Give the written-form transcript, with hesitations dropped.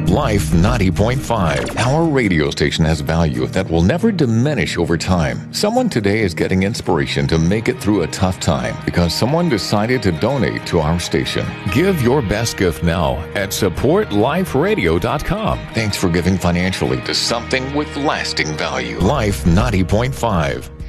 Life 90.5. Our radio station has value that will never diminish over time. Someone today is getting inspiration to make it through a tough time because someone decided to donate to our station. Give your best gift now at supportliferadio.com. Thanks for giving financially to something with lasting value. Life 90.5.